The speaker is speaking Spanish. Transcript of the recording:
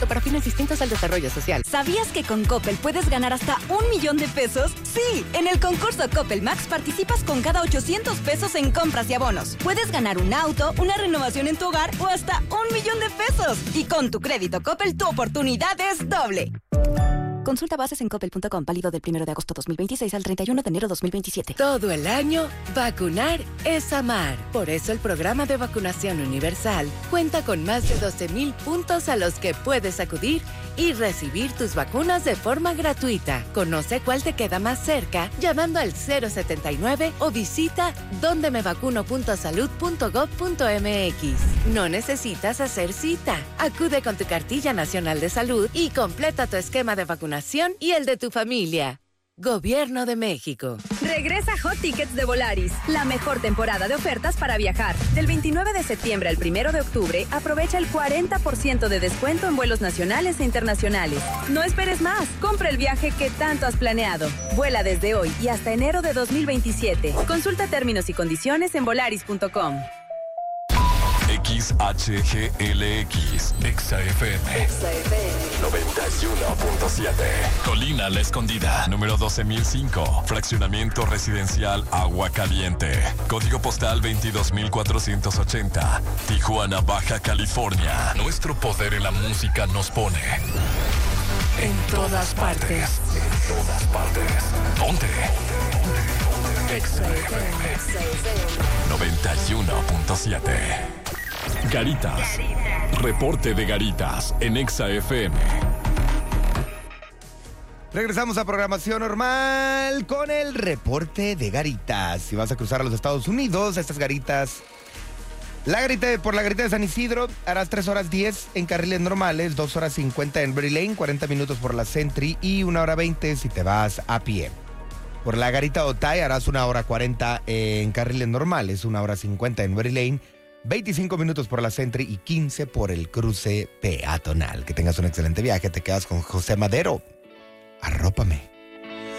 uso para fines distintos al desarrollo social. ¿Sabías que con Coppel puedes ganar hasta $1,000,000? Sí, en el concurso Coppel Max participas con cada 800 pesos en compras y abonos. Puedes ganar un auto, una renovación en tu hogar o hasta $1,000,000. Y con tu crédito Coppel, tu oportunidad es doble. Consulta bases en coppel.com, válido del 1 de agosto 2026 al 31 de enero 2027. Todo el año, vacunar es amar. Por eso el programa de vacunación universal cuenta con más de 12,000 puntos a los que puedes acudir y recibir tus vacunas de forma gratuita. Conoce cuál te queda más cerca llamando al 079 o visita dondemevacuno.salud.gov.mx. No necesitas hacer cita. Acude con tu cartilla nacional de salud y completa tu esquema de vacunación y el de tu familia. Gobierno de México. Regresa Hot Tickets de Volaris, la mejor temporada de ofertas para viajar. Del 29 de septiembre al 1 de octubre, aprovecha el 40% de descuento en vuelos nacionales e internacionales. No esperes más, compra el viaje que tanto has planeado. Vuela desde hoy y hasta enero de 2027. Consulta términos y condiciones en volaris.com. XHGLX, XFM 91.7. Colina La Escondida, número 12,005. Fraccionamiento residencial Agua Caliente. Código postal 22,480. Tijuana, Baja California. Nuestro poder en la música nos pone en todas partes. En todas partes. Ponte. XFM 91.7. Garitas. Reporte de Garitas en Exa FM. Regresamos a programación normal con el reporte de Garitas. Si vas a cruzar a los Estados Unidos, estas garitas. Por la garita de San Isidro harás 3 horas 10 en carriles normales, 2 horas 50 en Berry Lane, 40 minutos por la Sentry y 1 hora 20 si te vas a pie. Por la garita Otay harás 1 hora 40 en carriles normales, 1 hora 50 en Berry Lane, 25 minutos por la Sentry y 15 por el cruce peatonal. Que tengas un excelente viaje. Te quedas con José Madero. Arrópame.